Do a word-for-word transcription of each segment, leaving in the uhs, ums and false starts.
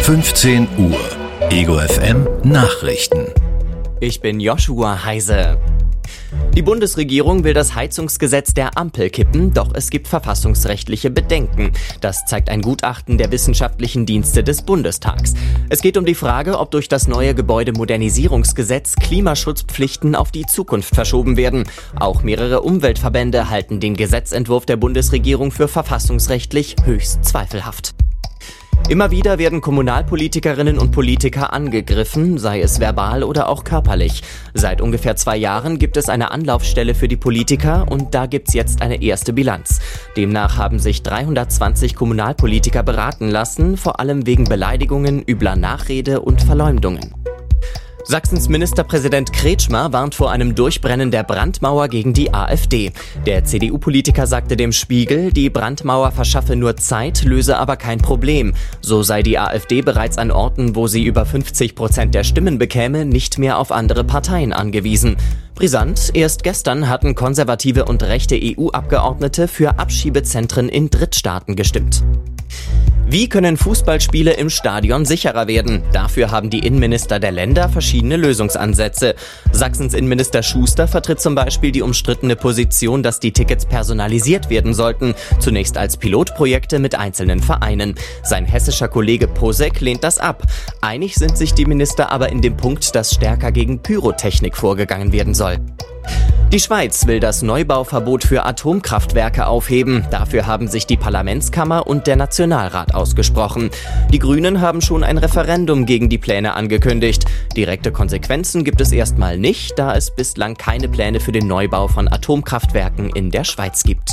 fünfzehn Uhr. Ego F M Nachrichten. Ich bin Joshua Heise. Die Bundesregierung will das Heizungsgesetz der Ampel kippen, doch es gibt verfassungsrechtliche Bedenken. Das zeigt ein Gutachten der wissenschaftlichen Dienste des Bundestags. Es geht um die Frage, ob durch das neue Gebäudemodernisierungsgesetz Klimaschutzpflichten auf die Zukunft verschoben werden. Auch mehrere Umweltverbände halten den Gesetzentwurf der Bundesregierung für verfassungsrechtlich höchst zweifelhaft. Immer wieder werden Kommunalpolitikerinnen und Politiker angegriffen, sei es verbal oder auch körperlich. Seit ungefähr zwei Jahren gibt es eine Anlaufstelle für die Politiker und da gibt's jetzt eine erste Bilanz. Demnach haben sich dreihundertzwanzig Kommunalpolitiker beraten lassen, vor allem wegen Beleidigungen, übler Nachrede und Verleumdungen. Sachsens Ministerpräsident Kretschmer warnt vor einem Durchbrennen der Brandmauer gegen die AfD. Der C D U-Politiker sagte dem Spiegel, die Brandmauer verschaffe nur Zeit, löse aber kein Problem. So sei die AfD bereits an Orten, wo sie über fünfzig Prozent der Stimmen bekäme, nicht mehr auf andere Parteien angewiesen. Brisant, erst gestern hatten konservative und rechte E U-Abgeordnete für Abschiebezentren in Drittstaaten gestimmt. Wie können Fußballspiele im Stadion sicherer werden? Dafür haben die Innenminister der Länder verschiedene Lösungsansätze. Sachsens Innenminister Schuster vertritt zum Beispiel die umstrittene Position, dass die Tickets personalisiert werden sollten, zunächst als Pilotprojekte mit einzelnen Vereinen. Sein hessischer Kollege Posek lehnt das ab. Einig sind sich die Minister aber in dem Punkt, dass stärker gegen Pyrotechnik vorgegangen werden soll. Die Schweiz will das Neubauverbot für Atomkraftwerke aufheben. Dafür haben sich die Parlamentskammer und der Nationalrat ausgesprochen. Die Grünen haben schon ein Referendum gegen die Pläne angekündigt. Direkte Konsequenzen gibt es erstmal nicht, da es bislang keine Pläne für den Neubau von Atomkraftwerken in der Schweiz gibt.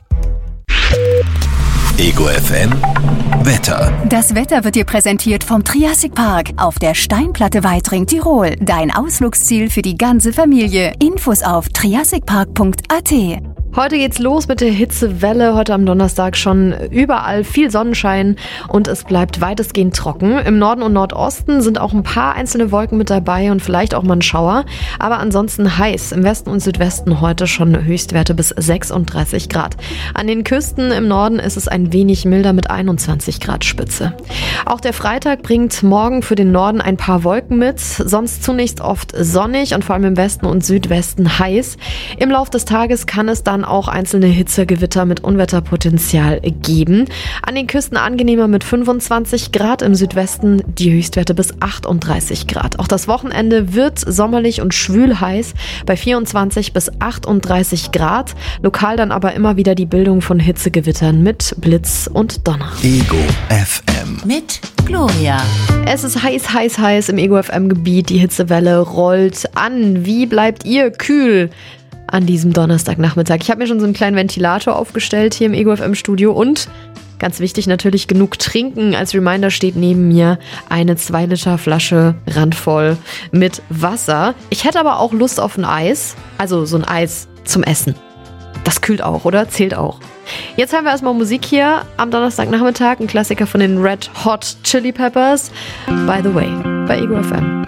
Ego F M Wetter. Das Wetter wird dir präsentiert vom Triassic Park auf der Steinplatte Weitring, Tirol. Dein Ausflugsziel für die ganze Familie. Infos auf triassic park punkt a t. Heute geht's los mit der Hitzewelle. Heute am Donnerstag schon überall viel Sonnenschein und es bleibt weitestgehend trocken. Im Norden und Nordosten sind auch ein paar einzelne Wolken mit dabei und vielleicht auch mal ein Schauer. Aber ansonsten heiß. Im Westen und Südwesten heute schon Höchstwerte bis sechsunddreißig Grad. An den Küsten im Norden ist es ein wenig milder mit einundzwanzig Grad Spitze. Auch der Freitag bringt morgen für den Norden ein paar Wolken mit. Sonst zunächst oft sonnig und vor allem im Westen und Südwesten heiß. Im Laufe des Tages kann es dann auch einzelne Hitzegewitter mit Unwetterpotenzial geben. An den Küsten angenehmer mit fünfundzwanzig Grad, im Südwesten die Höchstwerte bis achtunddreißig Grad. Auch das Wochenende wird sommerlich und schwül heiß bei vierundzwanzig bis achtunddreißig Grad. Lokal dann aber immer wieder die Bildung von Hitzegewittern mit Blitz und Donner. Ego F M Mit Gloria. Es ist heiß, heiß, heiß im Ego F M-Gebiet. Die Hitzewelle rollt an. Wie bleibt ihr kühl an diesem Donnerstagnachmittag? Ich habe mir schon so einen kleinen Ventilator aufgestellt hier im Ego F M-Studio und ganz wichtig natürlich genug trinken. Als Reminder steht neben mir eine zwei Liter Flasche randvoll mit Wasser. Ich hätte aber auch Lust auf ein Eis, also so ein Eis zum Essen. Das kühlt auch, oder? Zählt auch. Jetzt haben wir erstmal Musik hier am Donnerstagnachmittag, ein Klassiker von den Red Hot Chili Peppers. By the way, bei Ego F M.